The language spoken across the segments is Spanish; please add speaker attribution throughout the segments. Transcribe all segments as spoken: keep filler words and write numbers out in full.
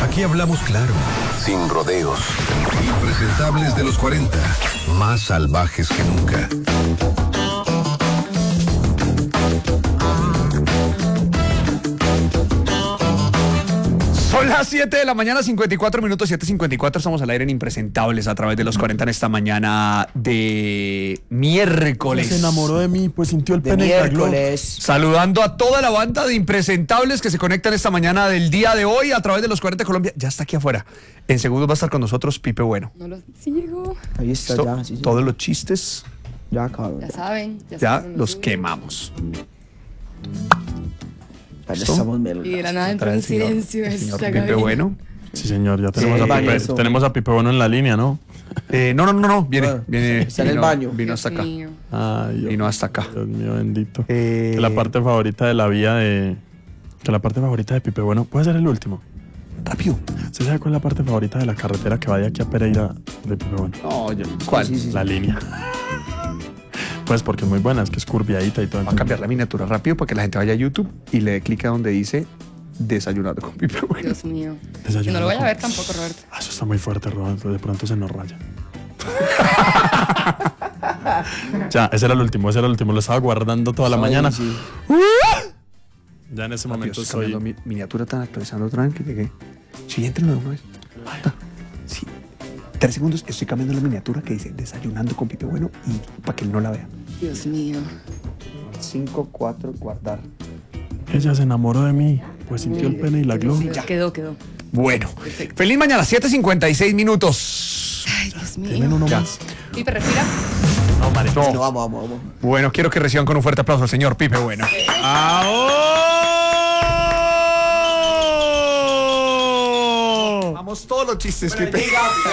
Speaker 1: Aquí hablamos claro, sin rodeos. Impresentables de los cuarenta, más salvajes que nunca.
Speaker 2: Son las siete de la mañana, cincuenta y cuatro minutos, siete cincuenta y cuatro. Estamos al aire en Impresentables a través de los cuarenta en esta mañana de miércoles.
Speaker 3: Se enamoró de mí, pues sintió el
Speaker 4: de
Speaker 3: pene
Speaker 4: miércoles.
Speaker 2: Saludando a toda la banda de Impresentables que se conectan esta mañana del día de hoy a través de los cuarenta de Colombia. Ya está aquí afuera. En segundos va a estar con nosotros Pipe Bueno.
Speaker 5: No lo sigo.
Speaker 4: Ahí está,
Speaker 2: Esto,
Speaker 4: ya. Sí, sí.
Speaker 2: todos los chistes
Speaker 4: Ya, cabrón.
Speaker 5: Ya saben. Ya,
Speaker 2: ya
Speaker 5: saben,
Speaker 2: los
Speaker 5: suben.
Speaker 2: quemamos.
Speaker 4: Ya
Speaker 2: ¿Listo?
Speaker 4: estamos melos.
Speaker 5: Y de la nada entró
Speaker 2: Trae
Speaker 5: en
Speaker 2: el señor-
Speaker 5: silencio.
Speaker 2: el señor
Speaker 5: esta
Speaker 2: Pipe
Speaker 5: cabina.
Speaker 2: Bueno.
Speaker 3: Sí, señor, ya tenemos,
Speaker 4: Sí,
Speaker 3: a, Pipe,
Speaker 4: eso.
Speaker 3: tenemos a Pipe Bueno en la línea, ¿no?
Speaker 2: Eh, no, no, no, no. Viene.
Speaker 4: Ah,
Speaker 2: viene
Speaker 4: está en el
Speaker 2: vino-
Speaker 4: baño.
Speaker 2: Vino hasta acá.
Speaker 5: Dios mío.
Speaker 3: Ay, Dios,
Speaker 2: Vino hasta acá.
Speaker 3: Dios mío bendito.
Speaker 2: Eh,
Speaker 3: Que la parte favorita de la vida de... Que la parte favorita de Pipe Bueno puede ser el último.
Speaker 2: Rápido.
Speaker 3: ¿Se sabe cuál es la parte favorita de la carretera que va de aquí a Pereira de Pipe Bueno?
Speaker 2: No, yo, ¿cuál?
Speaker 4: Sí, sí, sí.
Speaker 3: La línea. Pues porque es muy buena, es que es curviadita y todo.
Speaker 2: Va a cambiar la miniatura rápido para que la gente vaya a YouTube y le dé clic a donde dice Desayunando con Pipe Bueno.
Speaker 5: Dios mío.
Speaker 3: Desayunando
Speaker 5: Que no lo vaya a
Speaker 3: con-
Speaker 5: ver tampoco, Roberto.
Speaker 3: Ah, eso está muy fuerte, Roberto. De pronto se nos raya. Ya, ese era el último, ese era el último. Lo estaba guardando toda la
Speaker 4: Sí,
Speaker 3: mañana.
Speaker 4: sí.
Speaker 3: Ya en ese
Speaker 2: Rápido,
Speaker 3: momento
Speaker 2: estoy
Speaker 3: soy...
Speaker 2: cambiando mi miniatura, tan actualizando otra vez que llegué. Sí, entrenlo de una vez. Basta. Sí. Tres segundos, estoy cambiando la miniatura que dice Desayunando con Pipe Bueno y para que él no la vea.
Speaker 5: Dios mío.
Speaker 2: Cinco, cuatro, guardar.
Speaker 3: Ella se enamoró de mí, pues sintió el pene y la gloria.
Speaker 5: Ya quedó, quedó.
Speaker 2: Bueno, feliz mañana, siete cincuenta y seis minutos.
Speaker 5: Ay, Dios
Speaker 3: Tienen
Speaker 5: mío.
Speaker 3: uno
Speaker 2: Ya.
Speaker 3: más.
Speaker 5: Pipe, respira.
Speaker 3: No, marica.
Speaker 4: No, vamos, vamos, vamos.
Speaker 2: Bueno, quiero que reciban con un fuerte aplauso al señor Pipe Bueno. Vamos todos los chistes, Pipe.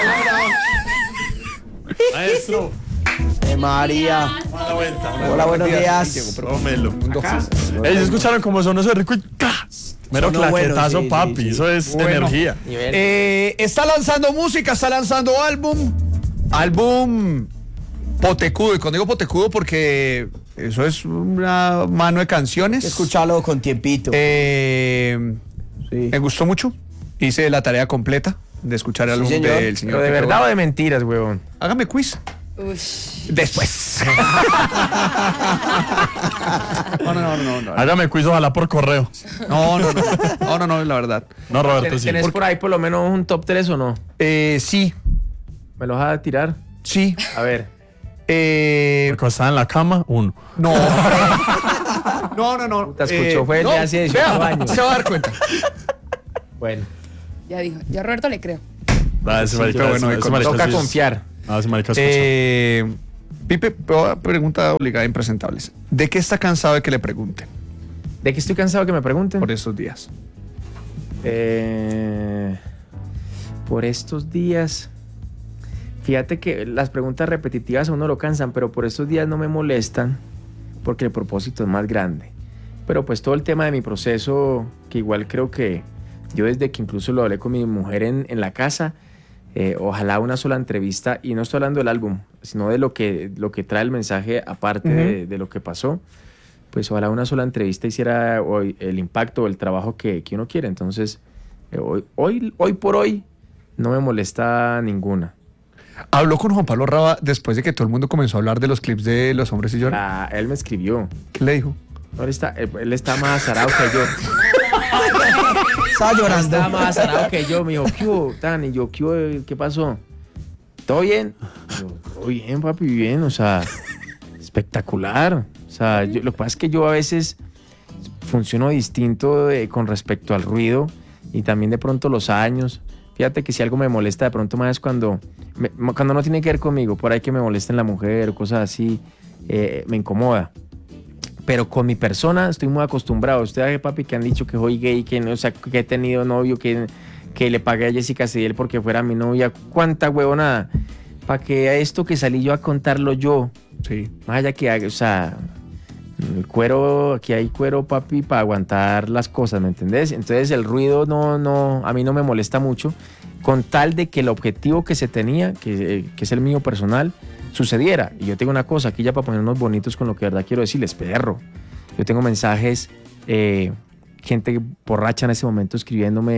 Speaker 3: Maestro.
Speaker 4: Eh, María.
Speaker 3: A la vuelta.
Speaker 4: Hola, buenos días.
Speaker 3: Tómelo. Ellos escucharon como sonó ese rico y ¡cas! Mero
Speaker 4: Sonó bueno,
Speaker 3: claquetazo,
Speaker 4: sí,
Speaker 3: papi.
Speaker 4: sí, sí.
Speaker 3: Eso es
Speaker 2: Bueno.
Speaker 3: energía.
Speaker 2: Eh, está lanzando música, está lanzando álbum. Álbum potecudo. Y cuando digo potecudo porque eso es una mano de canciones.
Speaker 4: Escúchalo con tiempito.
Speaker 2: Eh,
Speaker 4: Sí.
Speaker 2: Me gustó mucho. Hice la tarea completa de escuchar el
Speaker 4: Sí,
Speaker 2: álbum
Speaker 4: señor.
Speaker 2: del señor
Speaker 6: ¿Pero de
Speaker 2: Pipe
Speaker 6: verdad o
Speaker 2: Bueno.
Speaker 6: de mentiras, huevón?
Speaker 2: Hágame quiz.
Speaker 5: Ush.
Speaker 2: Después. no, no, no, no, no.
Speaker 3: Hágame quiz, ojalá por correo.
Speaker 2: No, no, no. No, no, no, la verdad.
Speaker 3: No, Roberto,
Speaker 6: ¿Ten-
Speaker 3: sí.
Speaker 6: ¿Tenés por ahí por lo menos un top tres o no?
Speaker 2: Eh, sí,
Speaker 6: ¿Me lo vas a tirar?
Speaker 2: sí.
Speaker 6: A ver.
Speaker 2: Eh,
Speaker 3: Porque estaba en la cama, uno.
Speaker 2: no. No, no, no.
Speaker 6: Te escuchó, fue el de hace dieciocho
Speaker 2: vea,
Speaker 6: años.
Speaker 2: Se va a dar cuenta.
Speaker 6: Bueno,
Speaker 5: Ya dijo. Ya a Roberto le creo.
Speaker 3: Ah, ese
Speaker 2: Sí,
Speaker 3: marica,
Speaker 2: pero
Speaker 3: ese-
Speaker 2: bueno,
Speaker 3: ese
Speaker 2: y
Speaker 3: marica
Speaker 6: toca
Speaker 3: sí es-
Speaker 6: confiar.
Speaker 3: Ah, ese marica escucha.
Speaker 2: Eh, Pipe, pregunta obligada e impresentables. ¿De qué está cansado de que le pregunten
Speaker 6: ¿De qué estoy cansado que me pregunten?
Speaker 2: por estos días?
Speaker 6: Eh, por estos días. Fíjate que las preguntas repetitivas a uno lo cansan, pero por estos días no me molestan porque el propósito es más grande. Pero pues todo el tema de mi proceso, que igual creo que yo desde que incluso lo hablé con mi mujer en, en la casa, eh, ojalá una sola entrevista, y no estoy hablando del álbum, sino de lo que, lo que trae el mensaje aparte de, de lo que pasó, pues ojalá una sola entrevista hiciera hoy el impacto o el trabajo que, que uno quiere. Entonces, eh, hoy, hoy, hoy por hoy no me molesta ninguna.
Speaker 2: Habló con Juan Pablo Raba después de que todo el mundo comenzó a hablar de los clips de Los Hombres y Lloran.
Speaker 6: Ah, él me escribió.
Speaker 2: ¿Qué le dijo?
Speaker 6: No, él, está, él, él está más azarado que yo.
Speaker 4: Estaba
Speaker 6: Él
Speaker 4: llorando.
Speaker 6: está más azarado que yo. Me dijo, ¿qué hubo, Tan? Y yo, ¿qué hubo? ¿Qué pasó? ¿Todo bien? Yo, todo bien, papi, bien. O sea, espectacular. O sea, yo- lo que pasa es que yo a veces funciono distinto de- con respecto al ruido y también de pronto los años. Fíjate que si algo me molesta de pronto más es cuando, me- cuando no tiene que ver conmigo, por ahí que me molesten la mujer o cosas así, eh, me incomoda. Pero con mi persona estoy muy acostumbrado. Ustedes, papi, que han dicho que soy gay, que, no, o sea, que he tenido novio, que, que le pagué a Jessica Cediel porque fuera mi novia. ¿Cuánta huevonada? Para que a esto que salí yo a contarlo yo,
Speaker 2: Sí.
Speaker 6: más allá que, haga, o sea, el cuero, aquí hay cuero, papi, para aguantar las cosas, ¿me entendés? Entonces el ruido no, no, a mí no me molesta mucho, con tal de que el objetivo que se tenía, que, que es el mío personal, sucediera. Y yo tengo una cosa aquí ya para ponernos bonitos con lo que de verdad quiero decirles, perro. Yo tengo mensajes, eh, gente borracha en ese momento escribiéndome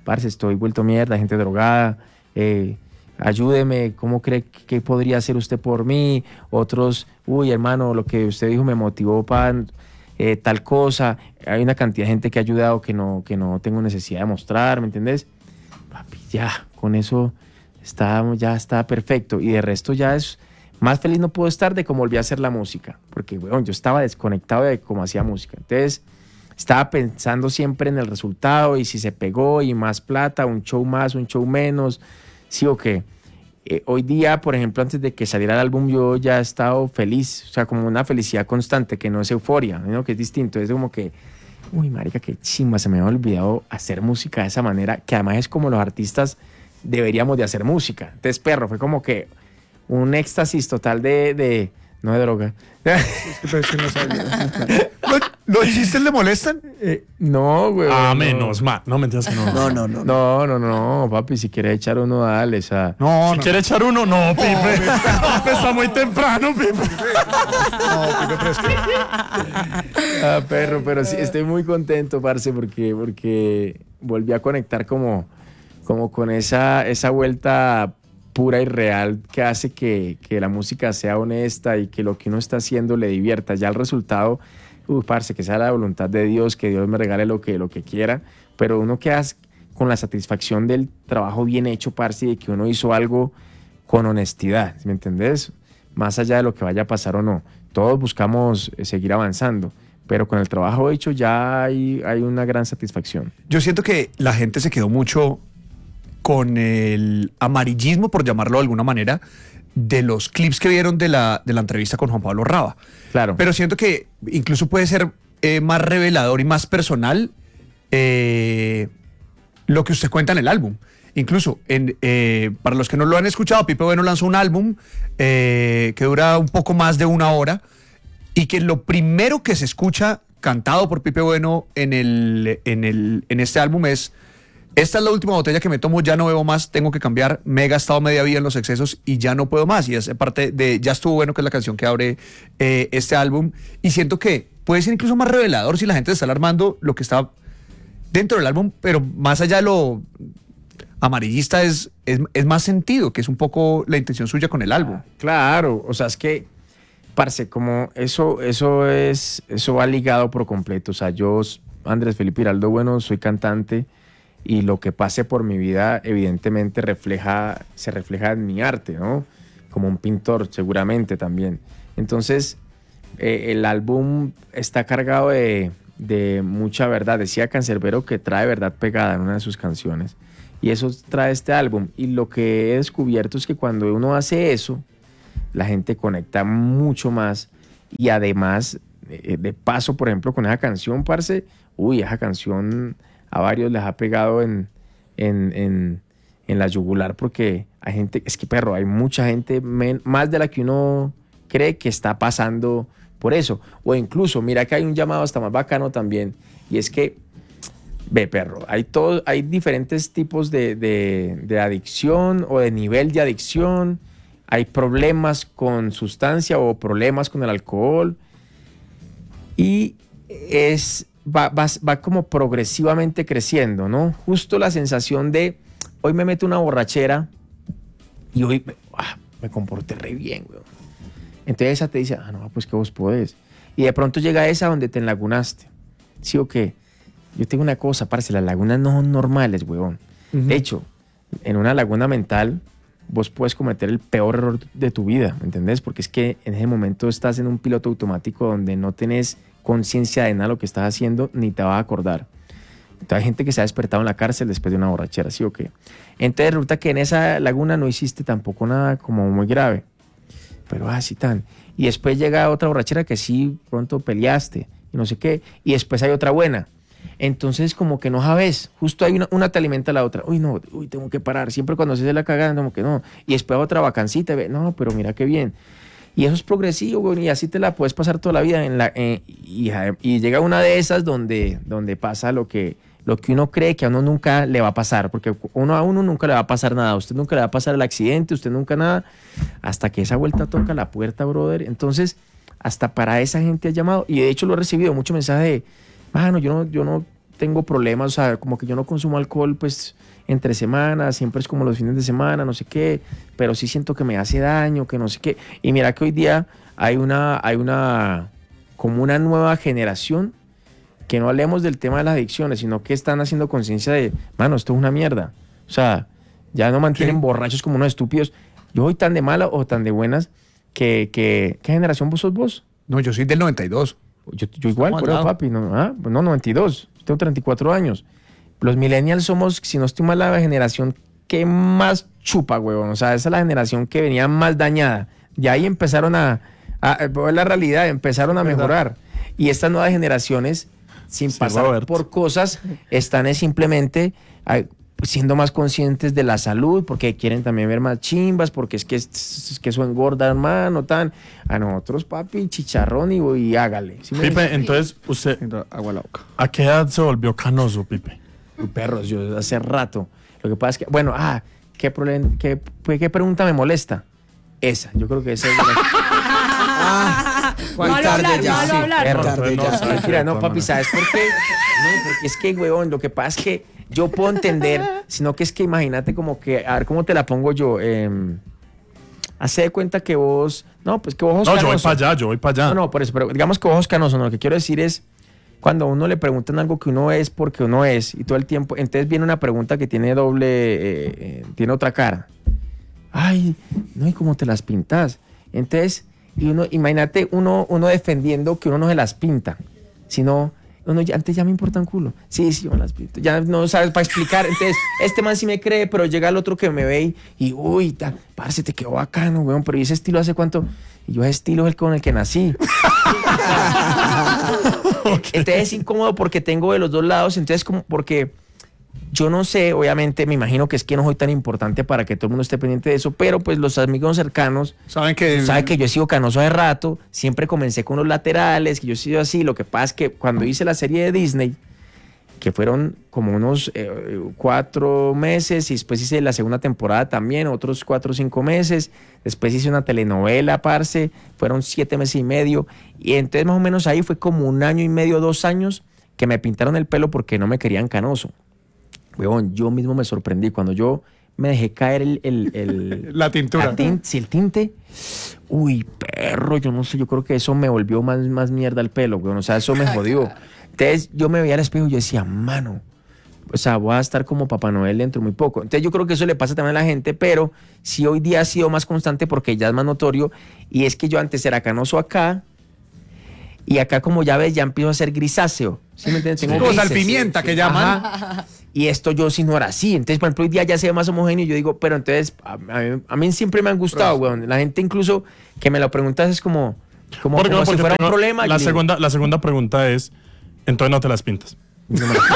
Speaker 6: parce, estoy vuelto mierda, gente drogada, eh, ayúdeme, ¿cómo cree que podría hacer usted por mí? Otros, uy, hermano, lo que usted dijo me motivó para eh, tal cosa. Hay una cantidad de gente que ha ayudado que no, que no tengo necesidad de mostrar, ¿me entendés? Papi, ya, con eso está, ya está perfecto. Y de resto ya es, más feliz no puedo estar de cómo volví a hacer la música, porque, weón, yo estaba desconectado de cómo hacía música. Entonces, estaba pensando siempre en el resultado y si se pegó y más plata, un show más, un show menos, sí o qué. Eh, hoy día, por ejemplo, antes de que saliera el álbum, yo ya he estado feliz, o sea, como una felicidad constante, que no es euforia, ¿no? Que es distinto, es como que, uy, marica, qué chimba, se me había olvidado hacer música de esa manera, que además es como los artistas deberíamos de hacer música. Entonces, perro, fue como que un éxtasis total de, de no de droga.
Speaker 2: Pero es que no sabía. ¿Los, los chistes le molestan?
Speaker 6: Eh, no, güey.
Speaker 3: Ah,
Speaker 6: no.
Speaker 3: menos mal. No, mentiras que no.
Speaker 4: No, no, no.
Speaker 6: No, no, no, papi, si quieres echar uno, dale, o sea.
Speaker 2: No,
Speaker 3: Si
Speaker 2: no.
Speaker 3: quiere echar uno, no, Pipe. Está muy temprano, Pipe.
Speaker 2: No, Pipe, pero es que-
Speaker 6: Ah, perro, pero sí, estoy muy contento, parce, porque, porque volví a conectar como, como con esa, esa vuelta pura y real que hace que, que la música sea honesta y que lo que uno está haciendo le divierta. Ya el resultado, uy, parce, que sea la voluntad de Dios, que Dios me regale lo que, lo que quiera, pero uno queda con la satisfacción del trabajo bien hecho, parce, y de que uno hizo algo con honestidad, ¿me entendés? Más allá de lo que vaya a pasar o no. Todos buscamos eh, seguir avanzando, pero con el trabajo hecho ya hay, hay una gran satisfacción.
Speaker 2: Yo siento que la gente se quedó mucho con el amarillismo, por llamarlo de alguna manera, de los clips que vieron de la, de la entrevista con Juan Pablo Raba.
Speaker 6: Claro.
Speaker 2: Pero siento que incluso puede ser eh, más revelador y más personal eh, lo que usted cuenta en el álbum. Incluso, en, eh, para los que no lo han escuchado, Pipe Bueno lanzó un álbum eh, que dura un poco más de una hora y que lo primero que se escucha cantado por Pipe Bueno en, el, en, el, en este álbum es: esta es la última botella que me tomo, ya no bebo más, tengo que cambiar, me he gastado media vida en los excesos y ya no puedo más. Y es parte de Ya estuvo bueno, que es la canción que abre eh, este álbum. Y siento que puede ser incluso más revelador si la gente está alarmando lo que está dentro del álbum, pero más allá de lo amarillista es, es, es más sentido, que es un poco la intención suya con el álbum.
Speaker 6: Claro, o sea, es que, parce, como eso, eso es, eso va ligado por completo. O sea, yo, Andrés Felipe Giraldo Bueno, soy cantante y lo que pase por mi vida, evidentemente, refleja, se refleja en mi arte, ¿no? Como un pintor, seguramente también. Entonces, eh, el álbum está cargado de, de mucha verdad. Decía Cancerbero que trae verdad pegada en una de sus canciones. Y eso trae este álbum. Y lo que he descubierto es que cuando uno hace eso, la gente conecta mucho más. Y además, eh, de paso, por ejemplo, con esa canción, parce, uy, esa canción a varios les ha pegado en, en, en, en la yugular, porque hay gente, es que perro, hay mucha gente, men, más de la que uno cree, que está pasando por eso. O incluso, mira que hay un llamado hasta más bacano también, y es que, ve, perro, hay, todo, hay diferentes tipos de, de, de adicción o de nivel de adicción. Hay problemas con sustancia o problemas con el alcohol. Y es, va, va, va como progresivamente creciendo, ¿no? Justo la sensación de, hoy me meto una borrachera y hoy me, ah, me comporté re bien, güey. Entonces esa te dice, ah, no, pues que vos podés. Y de pronto llega esa donde te enlagunaste. ¿Sí o qué? Yo tengo una cosa, parce, las lagunas no son normales, weón. Uh-huh. De hecho, en una laguna mental, vos puedes cometer el peor error de tu vida, ¿me entendés? Porque es que en ese momento estás en un piloto automático donde no tenés conciencia de nada de lo que estás haciendo, ni te vas a acordar. Entonces hay gente que se ha despertado en la cárcel después de una borrachera, ¿sí o qué? Entonces resulta que en esa laguna no hiciste tampoco nada como muy grave. Pero así ah, tan. Y después llega otra borrachera que sí, pronto peleaste, y no sé qué. Y después hay otra buena. Entonces como que no sabes, justo hay una, una te alimenta a la otra. Uy, no, uy, tengo que parar. Siempre cuando se hace la cagada, como que no. Y después otra vacancita, no, pero mira qué bien. Y eso es progresivo, güey, y así te la puedes pasar toda la vida. En la, eh, y, y llega una de esas donde, donde pasa lo que, lo que uno cree que a uno nunca le va a pasar, porque uno, a uno nunca le va a pasar nada, a usted nunca le va a pasar el accidente, usted nunca nada, hasta que esa vuelta toca la puerta, brother. Entonces, hasta para esa gente ha llamado, y de hecho lo he recibido mucho mensaje de, mano, yo no, yo no tengo problemas, o sea, como que yo no consumo alcohol, pues, entre semanas, siempre es como los fines de semana, no sé qué, pero sí siento que me hace daño, que no sé qué. Y mira que hoy día hay una, hay una, como una nueva generación que no hablemos del tema de las adicciones, sino que están haciendo conciencia de, mano, esto es una mierda. O sea, ya no mantienen
Speaker 2: Sí.
Speaker 6: borrachos como unos estúpidos. Yo soy tan de malas o tan de buenas que, que ¿qué generación vos sos vos?
Speaker 2: No, yo soy del noventa y dos.
Speaker 6: Yo, yo igual,
Speaker 2: Estamos
Speaker 6: por eso,
Speaker 2: al lado.
Speaker 6: papi. No, ah, no, noventa y dos. Tengo treinta y cuatro años. Los millennials somos, si no estoy mal, la generación que más chupa, huevón. O sea, esa es la generación que venía más dañada. Y ahí empezaron a, a, a la realidad, empezaron a
Speaker 2: ¿Verdad?
Speaker 6: mejorar. Y estas nuevas generaciones, sin
Speaker 3: Sí,
Speaker 6: pasar
Speaker 3: Roberto.
Speaker 6: por cosas, están es simplemente ah, siendo más conscientes de la salud, porque quieren también ver más chimbas, porque es que, es, es que eso engorda, hermano, tan. A nosotros, papi, chicharrón y, y hágale. ¿Sí me
Speaker 3: Pipe,
Speaker 6: entiendes?
Speaker 3: entonces, usted,
Speaker 2: Agua a la boca.
Speaker 3: ¿a qué edad se volvió canoso, Pipe?
Speaker 6: Uy, perros, yo hace rato. Lo que pasa es que, bueno, ah, ¿qué, problema, qué, pues, ¿qué pregunta me molesta? Esa, yo creo que esa es la...
Speaker 4: Muy
Speaker 5: Malo
Speaker 4: tarde
Speaker 5: hablar,
Speaker 4: ya.
Speaker 5: malo
Speaker 4: Sí,
Speaker 5: hablar.
Speaker 6: Perro,
Speaker 4: tarde
Speaker 3: entonces
Speaker 4: ya.
Speaker 3: no,
Speaker 6: Mentira, no,
Speaker 3: de
Speaker 6: papi,
Speaker 3: todas
Speaker 6: ¿sabes por qué? No, porque es que, huevón, lo que pasa es que yo puedo entender, sino que es que imagínate como que, a ver, ¿cómo te la pongo yo? Eh, hace de cuenta que vos, no, pues que vos sos
Speaker 3: No, yo voy
Speaker 6: canoso.
Speaker 3: para allá, yo voy para allá.
Speaker 6: No, no, por eso, pero digamos que vos sos canoso, no, lo que quiero decir es, cuando a uno le preguntan algo que uno es porque uno es, y todo el tiempo, entonces viene una pregunta que tiene doble, eh, eh, tiene otra cara. Ay, no, ¿y cómo te las pintas? Entonces, y uno, imagínate uno, uno defendiendo que uno no se las pinta, sino, uno ya, antes ya me importa un culo. Sí, sí, yo me las pinto. Ya no sabes para explicar. Entonces, este man sí me cree, pero llega el otro que me ve y, y uy, ta, parce, te quedó bacano, weón, pero ¿y ese estilo hace cuánto? Y yo, ese estilo es el con el que nací. Entonces es incómodo porque tengo de los dos lados, entonces como porque yo no sé, obviamente me imagino que es que no soy tan importante para que todo el mundo esté pendiente de eso, pero pues los amigos cercanos
Speaker 2: Saben que.
Speaker 6: saben que yo he sido canoso de rato, siempre comencé con los laterales, que yo he sido así, lo que pasa es que cuando hice la serie de Disney, que fueron como unos eh, cuatro meses, y después hice la segunda temporada también, otros cuatro o cinco meses, después hice una telenovela, parce, fueron siete meses y medio, y entonces más o menos ahí fue como un año y medio, dos años, que me pintaron el pelo porque no me querían canoso. Weón, yo mismo me sorprendí, cuando yo me dejé caer el... el, el
Speaker 2: La tintura.
Speaker 6: la tin- sí, el tinte, uy, perro, yo no sé, yo creo que eso me volvió más, más mierda el pelo, weón, o sea, eso me jodió. Entonces yo me veía al espejo y yo decía, mano, o sea, voy a estar como Papá Noel dentro de muy poco. Entonces yo creo que eso le pasa también a la gente, pero sí hoy día ha sido más constante porque ya es más notorio, y es que yo antes era canoso acá, y acá como ya ves, ya empiezo a ser grisáceo. ¿Sí me entiendes? Tengo
Speaker 2: Como
Speaker 6: grises.
Speaker 2: salpimienta que llaman.
Speaker 6: Ajá. Y esto yo sí no era así. Entonces, por ejemplo, hoy día ya se ve más homogéneo y yo digo, pero entonces, a, a mí, a mí siempre me han gustado, weón. La gente incluso que me lo preguntas es como, como,
Speaker 3: Porque
Speaker 6: como
Speaker 3: no,
Speaker 6: si
Speaker 3: porque
Speaker 6: fuera un
Speaker 3: tengo-
Speaker 6: problema.
Speaker 3: La
Speaker 6: Yo digo,
Speaker 3: segunda, la segunda pregunta es, entonces no te las pintas.
Speaker 6: no me la-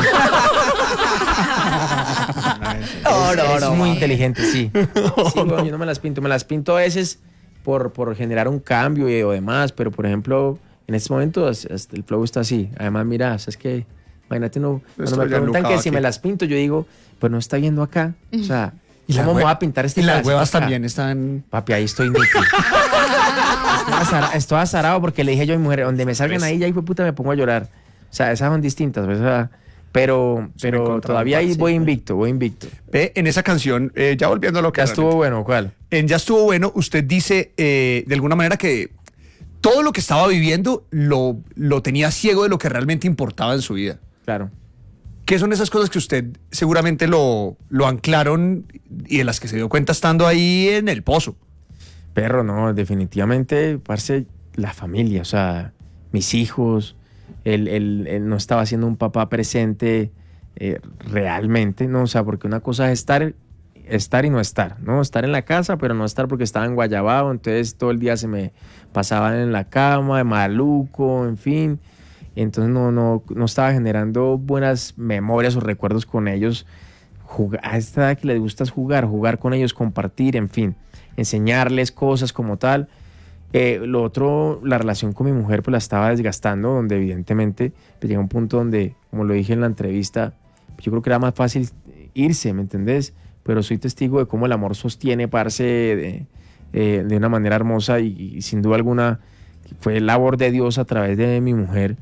Speaker 4: No, no,
Speaker 6: Eres
Speaker 4: no.
Speaker 6: muy inteligente, sí. Sí, weón, yo no me las pinto. Me las pinto a veces por, por generar un cambio y, o demás, pero por ejemplo, en este momento as- hasta el flow está así. Además, mira, es que, imagínate, no, cuando
Speaker 2: Estoy
Speaker 6: me
Speaker 2: ya
Speaker 6: preguntan
Speaker 2: enlucado
Speaker 6: que si
Speaker 2: aquí.
Speaker 6: me las pinto, yo digo, pues no está viendo acá. O sea,
Speaker 2: Y la
Speaker 6: ¿cómo me
Speaker 2: hue-
Speaker 6: voy a pintar este
Speaker 2: Y las
Speaker 6: pedacito
Speaker 2: huevas
Speaker 6: acá?
Speaker 2: también están.
Speaker 6: Papi, ahí estoy nítido. Estoy azara- Estoy azarado porque le dije yo a mi mujer, donde me salgan ahí, ya hijo de puta me pongo a llorar. O sea, esas son distintas, pues, o sea, pero,
Speaker 2: Se me
Speaker 6: pero
Speaker 2: encontraron,
Speaker 6: todavía ahí
Speaker 2: parce.
Speaker 6: voy invicto, voy invicto.
Speaker 2: Ve, en esa canción, eh, ya volviendo a lo que
Speaker 6: Ya estuvo
Speaker 2: realmente-
Speaker 6: bueno, ¿cuál?
Speaker 2: En Ya estuvo bueno, usted dice eh, de alguna manera que todo lo que estaba viviendo lo, lo tenía ciego de lo que realmente importaba en su vida.
Speaker 6: Claro.
Speaker 2: ¿Qué son esas cosas que usted seguramente lo, lo anclaron y de las que se dio cuenta estando ahí en el pozo?
Speaker 6: Perro, no, definitivamente, parce, la familia, o sea, mis hijos, él, él- él no estaba siendo un papá presente eh, realmente, ¿no? O sea, porque una cosa es estar, estar y no estar, ¿no? Estar en la casa, pero no estar porque estaba en Guayabao, entonces todo el día se me pasaban en la cama, de maluco, en fin. Entonces no, no, no estaba generando buenas memorias o recuerdos con ellos. Jugar, a esta edad que les gusta es jugar, jugar con ellos, compartir, en fin, enseñarles cosas como tal. Eh, lo otro, la relación con mi mujer pues la estaba desgastando, donde evidentemente pues, llega un punto donde, como lo dije en la entrevista, yo creo que era más fácil irse, ¿me entendés? Pero soy testigo de cómo el amor sostiene, parce, de, eh, de una manera hermosa y, y sin duda alguna fue labor de Dios a través de mi mujer.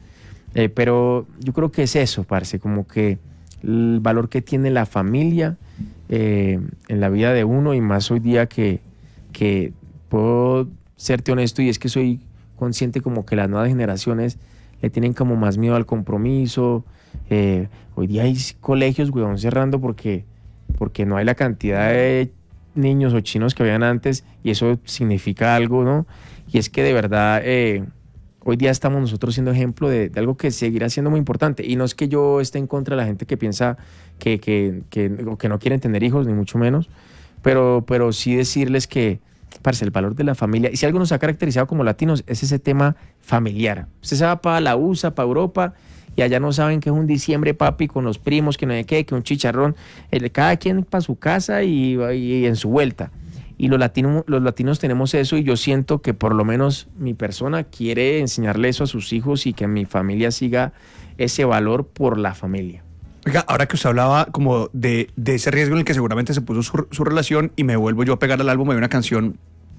Speaker 6: Eh, pero yo creo que es eso, parce, como que el valor que tiene la familia eh, en la vida de uno, y más hoy día que, que puedo serte honesto, y es que soy consciente como que las nuevas generaciones le tienen como más miedo al compromiso. Eh, hoy día hay colegios, weón, cerrando porque, porque no hay la cantidad de niños o chinos que habían antes, y eso significa algo, ¿no? Y es que de verdad eh, hoy día estamos nosotros siendo ejemplo de, de algo que seguirá siendo muy importante. Y no es que yo esté en contra de la gente que piensa que, que, que, que no quieren tener hijos, ni mucho menos, pero, pero sí decirles que, parce, el valor de la familia, y si algo nos ha caracterizado como latinos, es ese tema familiar. Usted se va para la U S A, para Europa, y allá no saben que es un diciembre, papi, con los primos, que no hay qué, que un chicharrón, el, cada quien para su casa y, y en su vuelta. Y los latinos, los latinos tenemos eso, y yo siento que por lo menos mi persona quiere enseñarle eso a sus hijos y que mi familia siga ese valor por la familia.
Speaker 2: Oiga, ahora que usted hablaba como de, de ese riesgo en el que seguramente se puso su, su relación, y me vuelvo yo a pegar al álbum, hay una canción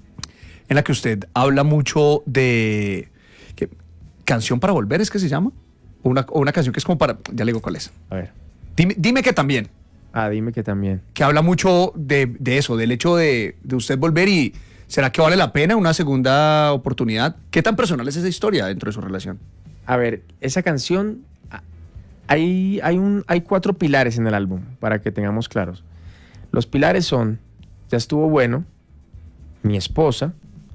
Speaker 2: en la que usted habla mucho de... ¿qué? ¿Canción para volver es que se llama? O una, o una canción que es como para... Ya le digo cuál es.
Speaker 6: A ver.
Speaker 2: Dime, dime que también.
Speaker 6: Ah, dime que también.
Speaker 2: Que habla mucho de, de eso, del hecho de, de usted volver, y ¿será que vale la pena una segunda oportunidad? ¿Qué tan personal es esa historia dentro de su relación?
Speaker 6: A ver, esa canción, hay, hay, un, hay cuatro pilares en el álbum, para que tengamos claros. Los pilares son: ya estuvo bueno, mi esposa,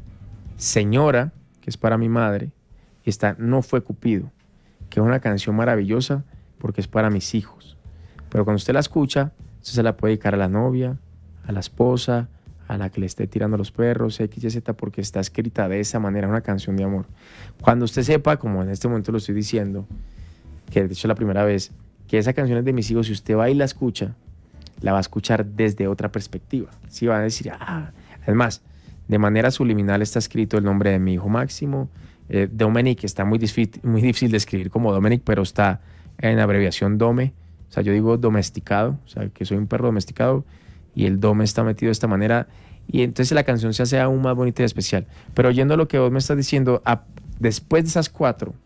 Speaker 6: señora, que es para mi madre, y está No fue Cupido, que es una canción maravillosa porque es para mis hijos. Pero cuando usted la escucha, usted se la puede dedicar a la novia, a la esposa, a la que le esté tirando los perros, X, Y, Z, porque está escrita de esa manera, una canción de amor. Cuando usted sepa, como en este momento lo estoy diciendo, que de hecho es la primera vez, que esa canción es de mis hijos, si usted va y la escucha, la va a escuchar desde otra perspectiva. Sí, va a decir, ah, además, de manera subliminal está escrito el nombre de mi hijo Máximo, eh, Dominic, está muy difícil, muy difícil de escribir como Dominic, pero está en abreviación Dome. O sea, yo digo domesticado, o sea, que soy un perro domesticado, y el Dome está metido de esta manera, y entonces la canción se hace aún más bonita y especial. Pero oyendo lo que vos me estás diciendo, a, después de esas cuatro,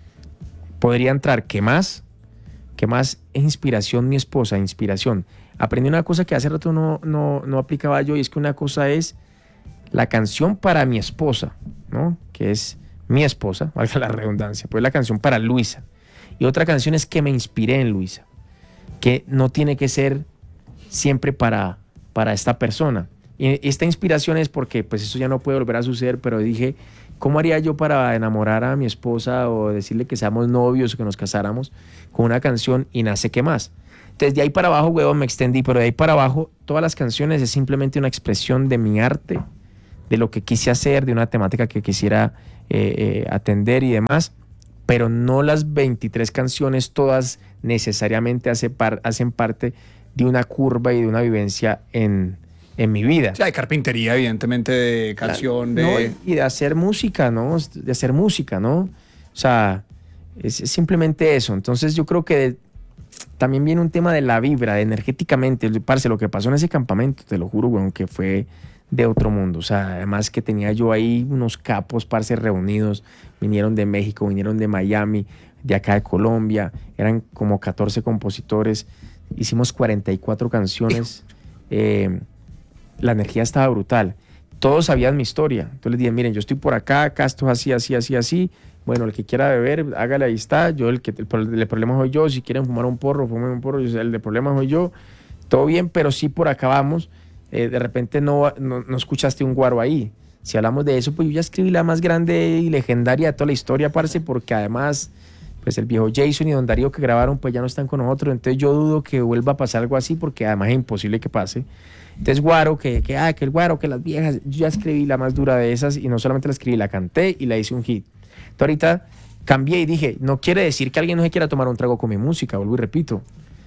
Speaker 6: podría entrar, ¿qué más? ¿Qué más es inspiración? Mi esposa, inspiración. Aprendí una cosa que hace rato no, no, no aplicaba yo, y es que una cosa es la canción para mi esposa, ¿no? Que es mi esposa, valga la redundancia, pues la canción para Luisa. Y otra canción es que me inspiré en Luisa, que no tiene que ser siempre para, para esta persona. Y esta inspiración es porque, pues eso ya no puede volver a suceder, pero dije, ¿cómo haría yo para enamorar a mi esposa o decirle que seamos novios o que nos casáramos con una canción? Y nace ¿qué más? Entonces de ahí para abajo, huevón, me extendí, pero de ahí para abajo, todas las canciones es simplemente una expresión de mi arte, de lo que quise hacer, de una temática que quisiera eh, eh, atender y demás. Pero no las veintitrés canciones todas necesariamente hace par, hacen parte de una curva y de una vivencia en, en mi vida.
Speaker 2: Sí, hay carpintería, evidentemente, de canción, de...
Speaker 6: No, y de hacer música, ¿no? De hacer música, ¿no? O sea, es, es simplemente eso. Entonces yo creo que de, también viene un tema de la vibra, de energéticamente. Parce, lo que pasó en ese campamento, te lo juro, bueno, que fue de otro mundo. O sea, además que tenía yo ahí unos capos, parce, reunidos. Vinieron de México, vinieron de Miami, de acá de Colombia. Eran como catorce compositores. Hicimos cuarenta y cuatro canciones. Eh, la energía estaba brutal. Todos sabían mi historia. Entonces les dije, miren, yo estoy por acá, acá esto es así, así, así, así. Bueno, el que quiera beber, hágale, ahí está. Yo, el que el, el problema soy yo. Si quieren fumar un porro, fumen un porro. El de problema soy yo. Todo bien, pero sí por acá vamos. Eh, de repente no, no, no escuchaste un guaro ahí. Si hablamos de eso, pues yo ya escribí la más grande y legendaria de toda la historia, parce, porque además, pues el viejo Jason y Don Darío que grabaron, pues ya no están con nosotros. Entonces yo dudo que vuelva a pasar algo así, porque además es imposible que pase. Entonces guaro, que, que, ah, que el guaro, que las viejas, yo ya escribí la más dura de esas, y no solamente la escribí, la canté y la hice un hit. Entonces ahorita cambié y dije, no quiere decir que alguien no se quiera tomar un trago con mi música, vuelvo y repito.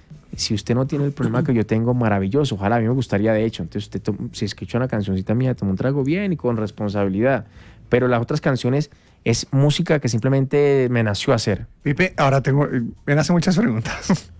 Speaker 6: Si usted no tiene el problema que yo tengo, maravilloso. Ojalá, a mí me gustaría, de hecho. Entonces, usted toma, si escucha una cancioncita mía, toma un trago bien y con responsabilidad. Pero las otras canciones es música que simplemente me nació a hacer.
Speaker 2: Pipe, ahora tengo, me hacen muchas preguntas.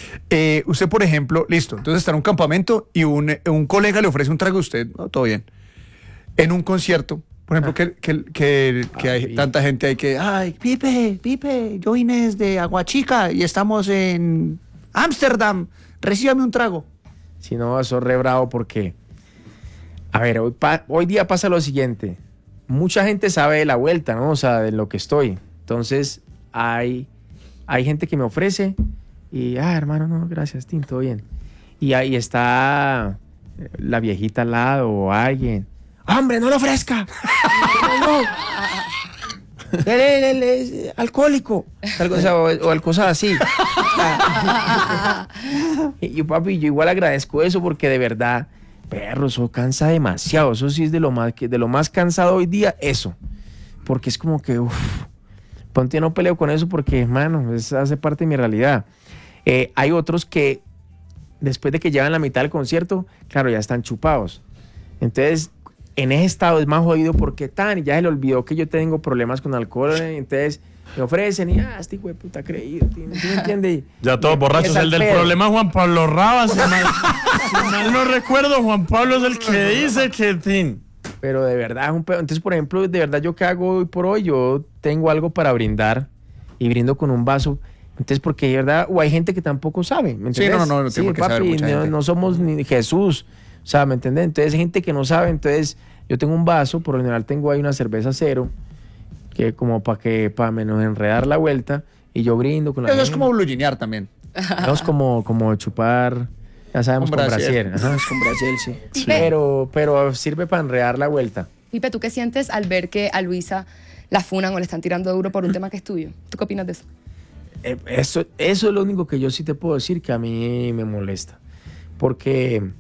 Speaker 2: eh, usted, por ejemplo, listo, entonces está en un campamento y un, un colega le ofrece un trago a usted, no, todo bien. En un concierto, Por ejemplo, que, que, que, que hay
Speaker 6: Ay.
Speaker 2: tanta gente ahí que, ay, Pipe, Pipe, yo vine desde Aguachica y estamos en Ámsterdam, recíbame un trago.
Speaker 6: Si no, eso es re bravo porque, a ver, hoy, pa- hoy día pasa lo siguiente. Mucha gente sabe de la vuelta, ¿no? O sea, de lo que estoy. Entonces, hay, hay gente que me ofrece y, ah, hermano, no, gracias, Tim, todo bien. Y ahí está eh, la viejita al lado o alguien. ¡Hombre, no lo ofrezca! ¡No, no! Él, él- él es alcohólico. Algo, o, sea, o, o cosas así. Y yo, papi, yo igual agradezco eso porque de verdad, perro, eso cansa demasiado. Eso sí es de lo más, que- de lo más cansado hoy día, eso. Porque es como que, uff, ponte, no peleo con eso porque, hermano, eso hace parte de mi realidad. Eh, hay otros que, después de que llevan la mitad del concierto, claro, ya están chupados. Entonces, en ese estado es más jodido porque tan, y ya se le olvidó que yo tengo problemas con alcohol, eh, entonces me ofrecen y, ah, este hijo de puta creído, tío, ¿sí me entiende?
Speaker 3: Ya todos borrachos. El del problema Juan Pablo Raba, si mal, si mal no recuerdo, Juan Pablo es el que dice que... tin.
Speaker 6: Pero de verdad es un pedo. Entonces, por ejemplo, de verdad, ¿yo qué hago hoy por hoy? Yo tengo algo para brindar y brindo con un vaso. Entonces, porque de verdad, o hay gente que tampoco sabe, ¿me
Speaker 2: Sí,
Speaker 6: entiendes?
Speaker 2: no, no, no tengo que saber
Speaker 6: papi,
Speaker 2: mucha
Speaker 6: no,
Speaker 2: gente.
Speaker 6: no somos ni Jesús, o sea, ¿me entiendes? Entonces, hay gente que no sabe, entonces, yo tengo un vaso, por lo general tengo ahí una cerveza cero, que como para que, para menos enredar la vuelta, y yo brindo con la
Speaker 2: Eso es
Speaker 6: gente.
Speaker 2: como bluginear también.
Speaker 6: No, es como, como chupar, ya sabemos,
Speaker 2: Con
Speaker 6: con
Speaker 2: brasier.
Speaker 6: brasier. Ajá.
Speaker 2: Es con Brasil, sí.
Speaker 5: Pipe,
Speaker 6: Pero, pero sirve para enredar la vuelta.
Speaker 5: Pipe, ¿tú qué sientes al ver que a Luisa la funan o le están tirando duro por un tema que es tuyo? ¿Tú qué opinas de eso?
Speaker 6: Eh, Eso, eso es lo único que yo sí te puedo decir que a mí me molesta. Porque,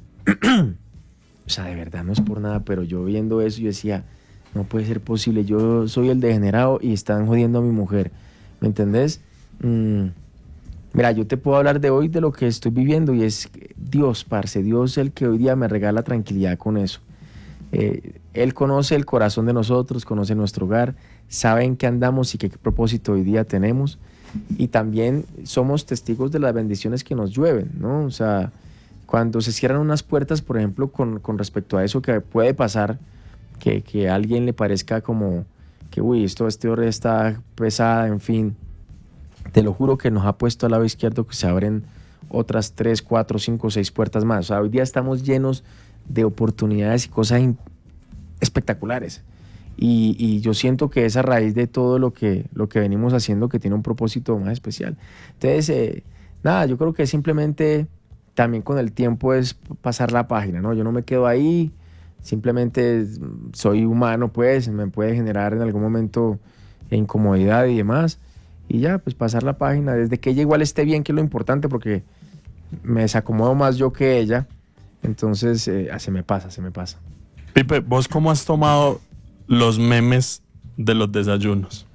Speaker 6: o sea, de verdad no es por nada, pero yo viendo eso, yo decía, no puede ser posible. Yo soy el degenerado y están jodiendo a mi mujer. ¿Me entendés? Mm, mira, yo te puedo hablar de hoy de lo que estoy viviendo y es que Dios, parce, Dios es el que hoy día me regala tranquilidad con eso. Eh, él conoce el corazón de nosotros, conoce nuestro hogar, sabe en qué andamos y qué propósito hoy día tenemos. Y también somos testigos de las bendiciones que nos llueven, ¿no? O sea, cuando se cierran unas puertas, por ejemplo, con, con respecto a eso que puede pasar, que, que a alguien le parezca como que, uy, esto, este hora está pesada, en fin. Te lo juro que nos ha puesto al lado izquierdo que se abren otras tres, cuatro, cinco, seis puertas más. O sea, hoy día estamos llenos de oportunidades y cosas in- espectaculares. Y, y yo siento que es a raíz de todo lo que, lo que venimos haciendo que tiene un propósito más especial. Entonces, eh, nada, yo creo que simplemente también con el tiempo es pasar la página, ¿no? Yo no me quedo ahí, simplemente soy humano, pues, me puede generar en algún momento incomodidad y demás. Y ya, pues pasar la página, desde que ella igual esté bien, que es lo importante, porque me desacomodo más yo que ella. Entonces, eh, se me pasa, se me pasa.
Speaker 3: Pipe, ¿vos cómo has tomado los memes de los desayunos?